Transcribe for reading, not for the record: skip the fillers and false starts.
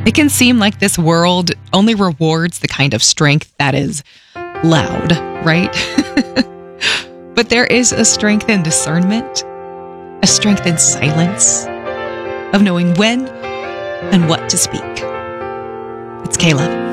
It can seem like this world only rewards the kind of strength that is loud, right? But there is a strength in discernment, a strength in silence, of knowing when and what to speak. It's Kayla.